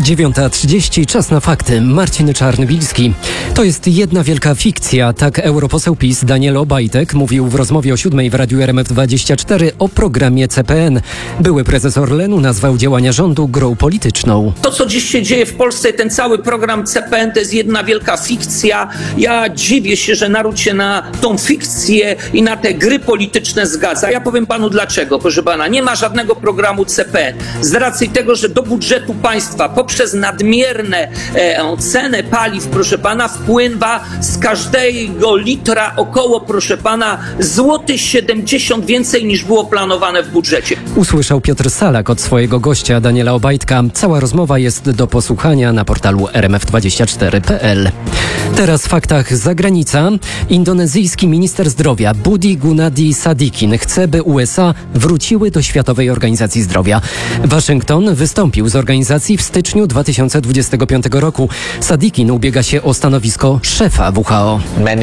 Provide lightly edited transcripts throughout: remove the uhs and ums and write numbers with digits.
9:30, czas na fakty. Marcin Czarnywilski. To jest jedna wielka fikcja, tak europoseł PiS Daniel Obajtek mówił w rozmowie o 7:00 w Radiu RMF24 o programie CPN. Były prezes Orlenu nazwał działania rządu grą polityczną. To, co dziś się dzieje w Polsce, ten cały program CPN to jest jedna wielka fikcja. Ja dziwię się, że naród się na tą fikcję i na te gry polityczne zgadza. Ja powiem panu dlaczego, proszę pana. Nie ma żadnego programu CPN. Z racji tego, że do budżetu państwa poprzez nadmierne cenę paliw, proszę pana, wpływa z każdego litra około, proszę pana, złoty 70 więcej niż było planowane w budżecie. Usłyszał Piotr Salak od swojego gościa Daniela Obajtka. Cała rozmowa jest do posłuchania na portalu rmf24.pl. Teraz w faktach z zagranica. Indonezyjski minister zdrowia Budi Gunadi Sadikin chce, by USA wróciły do Światowej Organizacji Zdrowia. Waszyngton wystąpił z organizacji w styczniu 2025 roku. Sadikin ubiega się o stanowisko szefa WHO.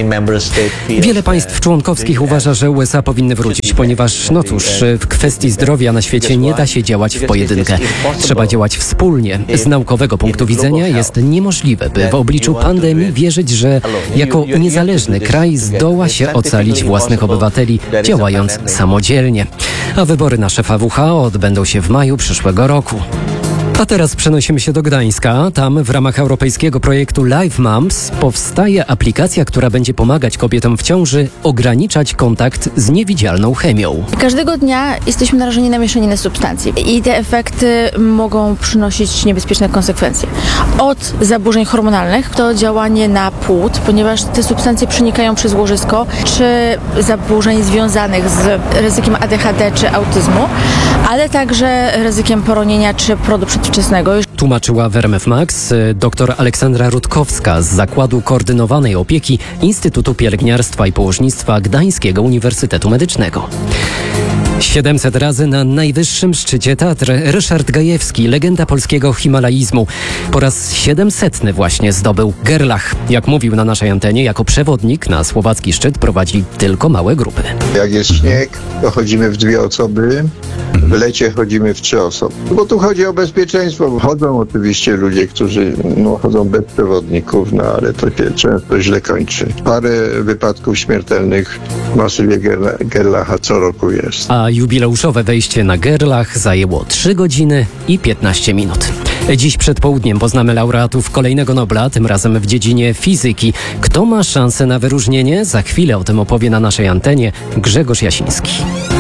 Wiele państw członkowskich uważa, że USA powinny wrócić, ponieważ, no cóż, w kwestii zdrowia na świecie nie da się działać w pojedynkę. Trzeba działać wspólnie. Z naukowego punktu widzenia jest niemożliwe, by w obliczu pandemii wierzyć, że jako niezależny kraj zdoła się ocalić własnych obywateli, działając samodzielnie. A wybory na szefa WHO odbędą się w maju przyszłego roku. A teraz przenosimy się do Gdańska. Tam w ramach europejskiego projektu Live Moms powstaje aplikacja, która będzie pomagać kobietom w ciąży ograniczać kontakt z niewidzialną chemią. Każdego dnia jesteśmy narażeni na mieszaninę substancji i te efekty mogą przynosić niebezpieczne konsekwencje. Od zaburzeń hormonalnych to działanie na płód, ponieważ te substancje przenikają przez łożysko, czy zaburzeń związanych z ryzykiem ADHD czy autyzmu, ale także ryzykiem poronienia czy porodu przedwczesnego. Tłumaczyła w RMF Max dr Aleksandra Rutkowska z Zakładu Koordynowanej Opieki Instytutu Pielęgniarstwa i Położnictwa Gdańskiego Uniwersytetu Medycznego. 700 razy na najwyższym szczycie Tatr Ryszard Gajewski, legenda polskiego himalaizmu. Po raz 700 właśnie zdobył Gerlach. Jak mówił na naszej antenie, jako przewodnik na słowacki szczyt prowadzi tylko małe grupy. Jak jest śnieg, to chodzimy w 2 osoby, w lecie chodzimy w 3 osoby. Bo tu chodzi o bezpieczeństwo. Chodzą oczywiście ludzie, którzy chodzą bez przewodników, ale to się często źle kończy. Parę wypadków śmiertelnych w masywie Gerlacha co roku jest. A jubileuszowe wejście na Gerlach zajęło 3 godziny i 15 minut. Dziś przed południem poznamy laureatów kolejnego Nobla, tym razem w dziedzinie fizyki. Kto ma szansę na wyróżnienie? Za chwilę o tym opowie na naszej antenie Grzegorz Jasiński.